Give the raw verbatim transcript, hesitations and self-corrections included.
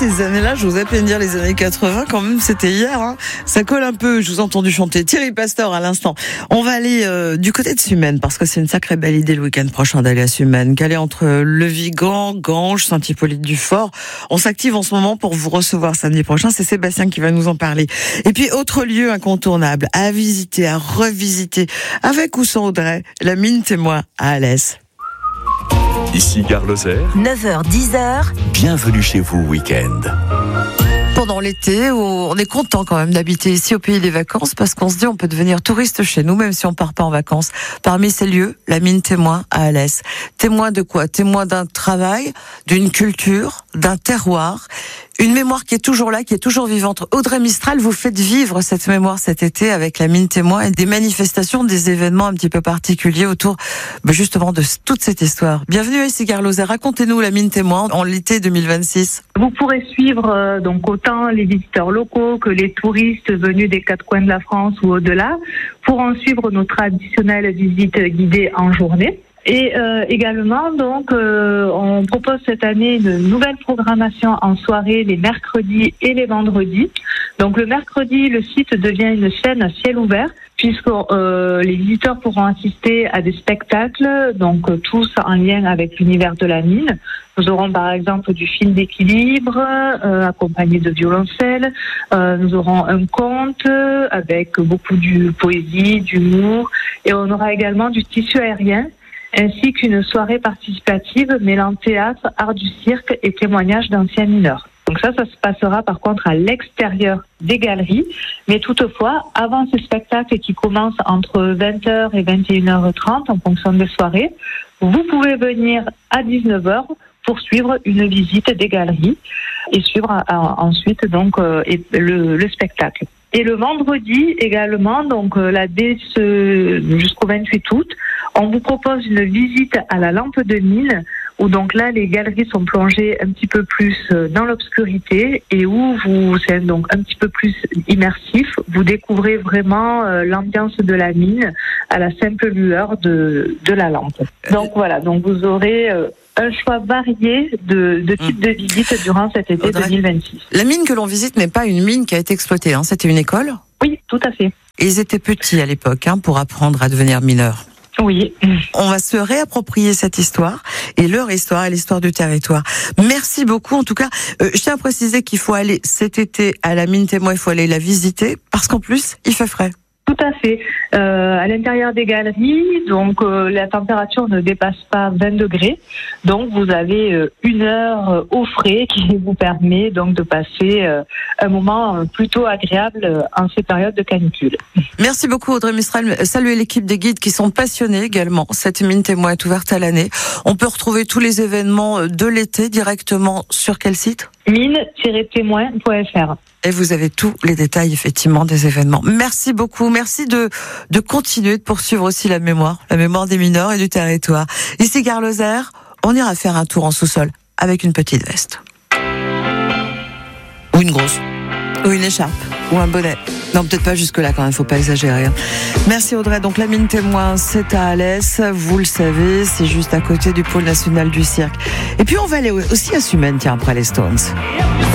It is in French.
ces années-là, j'ose à peine dire les années quatre-vingts, quand même, c'était hier. Hein. Ça colle un peu, je vous ai entendu chanter Thierry Pastor à l'instant. On va aller euh, du côté de Sumène, parce que c'est une sacrée belle idée le week-end prochain d'aller à Sumène. Qu'aller entre Le Vigan, Ganges, Saint-Hippolyte-du-Fort. On s'active en ce moment pour vous recevoir samedi prochain. C'est Sébastien qui va nous en parler. Et puis, autre lieu incontournable à visiter, à revisiter, avec ou sans Audrey, la mine témoin à Alès. Ici Gare Lozère, neuf heures dix heures. Bienvenue chez vous week-end. Pendant l'été, où on est content quand même d'habiter ici au pays des vacances, parce qu'on se dit on peut devenir touriste chez nous, même si on part pas en vacances. Parmi ces lieux, la mine témoin à Alès. Témoin de quoi? Témoin d'un travail, d'une culture, d'un terroir. Une mémoire qui est toujours là, qui est toujours vivante. Audrey Mistral, vous faites vivre cette mémoire cet été avec la mine témoin et des manifestations, des événements un petit peu particuliers autour justement de toute cette histoire. Bienvenue à ici Gare Lozère. Racontez-nous la mine témoin en l'été deux mille vingt-six. Vous pourrez suivre euh, donc autant les visiteurs locaux que les touristes venus des quatre coins de la France ou au-delà pour en suivre nos traditionnelles visites guidées en journée. Et euh, également, donc, euh, on propose cette année une nouvelle programmation en soirée les mercredis et les vendredis. Donc, le mercredi, le site devient une scène à ciel ouvert, puisque euh, les visiteurs pourront assister à des spectacles, donc euh, tous en lien avec l'univers de la mine. Nous aurons par exemple du fil d'équilibre, euh, accompagné de violoncelle. Euh, nous aurons un conte avec beaucoup de poésie, d'humour, et on aura également du tissu aérien, ainsi qu'une soirée participative mêlant théâtre, art du cirque et témoignages d'anciens mineurs. Donc ça, ça se passera par contre à l'extérieur des galeries, mais toutefois, avant ce spectacle qui commence entre vingt heures et vingt et une heures trente en fonction des soirées, vous pouvez venir à dix-neuf heures pour suivre une visite des galeries et suivre euh, ensuite donc euh, le, le spectacle. Et le vendredi également, donc euh, là dès ce, jusqu'au vingt-huit août, on vous propose une visite à la lampe de mine, où donc là les galeries sont plongées un petit peu plus dans l'obscurité et où vous c'est donc un petit peu plus immersif. Vous découvrez vraiment euh, l'ambiance de la mine à la simple lueur de de la lampe. Donc voilà, donc vous aurez euh, un choix varié de, de types mmh. de visites durant cet été Audrey, deux mille vingt-six. La mine que l'on visite n'est pas une mine qui a été exploitée, hein. C'était une école ? Oui, tout à fait. Et ils étaient petits à l'époque hein, pour apprendre à devenir mineurs. Oui. On va se réapproprier cette histoire et leur histoire et l'histoire du territoire. Merci beaucoup. En tout cas, euh, je tiens à préciser qu'il faut aller cet été à la mine témoin, il faut aller la visiter parce qu'en plus, il fait frais. Tout à fait. Euh, à l'intérieur des galeries, donc euh, la température ne dépasse pas vingt degrés. Donc vous avez euh, une heure euh, au frais qui vous permet donc de passer euh, un moment euh, plutôt agréable euh, en ces périodes de canicule. Merci beaucoup Audrey Mistral. Saluez l'équipe des guides qui sont passionnés également. Cette mine témoin est ouverte à l'année. On peut retrouver tous les événements de l'été directement sur quel site ? mine tiret témoin point f r. Et vous avez tous les détails, effectivement, des événements. Merci beaucoup. Merci de, de continuer de poursuivre aussi la mémoire, la mémoire des mineurs et du territoire. Ici, Gare Lozère, on ira faire un tour en sous-sol avec une petite veste. Ou une grosse. Ou une écharpe. Ou un bonnet. Non, peut-être pas jusque-là quand même, faut pas exagérer. Merci Audrey. Donc la mine témoin, c'est à Alès. Vous le savez, c'est juste à côté du pôle national du cirque. Et puis on va aller aussi à Sumène, tiens, après les Stones.